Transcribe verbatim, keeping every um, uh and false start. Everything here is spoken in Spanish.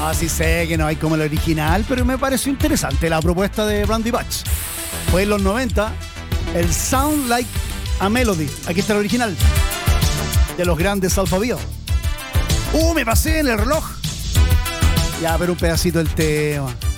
No, sí sé que no hay como el original, pero me pareció interesante la propuesta de Brandy Batch. Fue en los noventa, el Sound Like a Melody. Aquí está el original de los grandes Alphaville. Uh, me pasé en el reloj. Ya, pero un pedacito del tema.